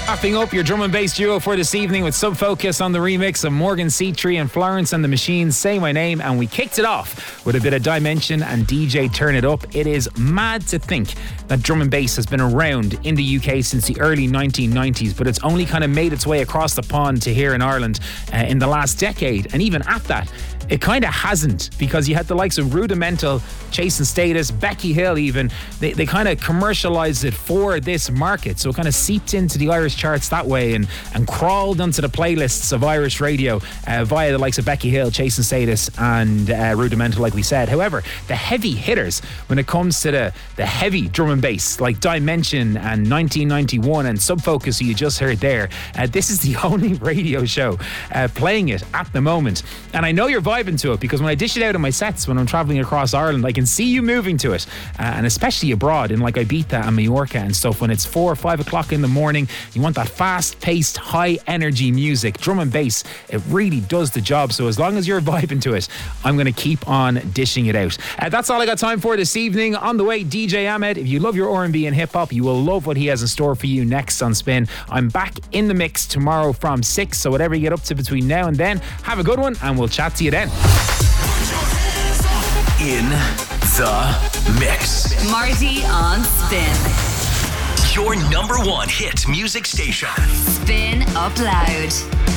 Wrapping up your drum and bass duo for this evening with Sub Focus on the remix of Morgan C3 and Florence and the Machine, Say My Name. And we kicked it off with a bit of Dimension and DJ Turn It Up. It is mad to think that drum and bass has been around in the UK since the early 1990s, but it's only kind of made its way across the pond to here in Ireland in the last decade. And even at that, it kind of hasn't, because you had the likes of Rudimental, Chasing Status, Becky Hill even. They kind of commercialised it for this market. So it kind of seeped into the Irish charts that way and crawled onto the playlists of Irish radio via the likes of Becky Hill, Chasing Status and Rudimental, like we said. However, the heavy hitters when it comes to the heavy drum and bass, like Dimension and 1991 and Sub Focus, who you just heard there, this is the only radio show playing it at the moment. And I know you're vibing to it, because when I dish it out in my sets when I'm travelling across Ireland, I can see you moving to it, and especially abroad in like Ibiza and Mallorca and stuff. When it's 4 or 5 o'clock in the morning, you want that fast-paced, high-energy music. Drum and bass, it really does the job. So as long as you're vibing to it, I'm going to keep on dishing it out. That's all I got time for this evening. On the way, DJ Ahmed. If you love your R&B and hip-hop, you will love what he has in store for you next on Spin. I'm back in the mix tomorrow from 6, so whatever you get up to between now and then, have a good one, and we'll chat to you then. In the mix. Marty on Spin. Your number one hit music station. Spin Up Loud.